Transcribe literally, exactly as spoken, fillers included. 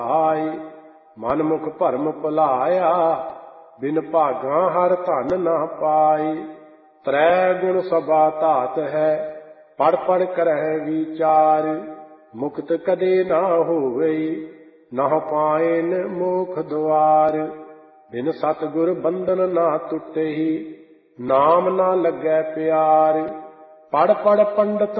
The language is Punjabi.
ਆਈ। ਮਨ ਮੁਖ ਭਰਮ ਭੁਲਾਇਆ, ਬਿਨ ਭਾਗਾਂ ਹਰ ਧਨ ਨਾ ਪਾਈ। ਤ੍ਰੈ ਗੁਣ ਸਭਾ ਧਾਤ ਹੈ, ਪੜ ਪੜ ਕਰਹਿ ਵਿਚਾਰ। ਮੁਕਤ ਕਦੇ ਨਾ ਹੋਵਈ, ਨਾ ਪਾਇਨ ਮੋਖ ਦੁਆਰ। ਬਿਨ ਸਤਿਗੁਰ ਬੰਧਨ ਨਾ ਟੁੱਟਈ, ਨਾਮ ਨਾ ਲੱਗੈ ਪਿਆਰ। ਪੜ ਪੜ ਪੰਡਤ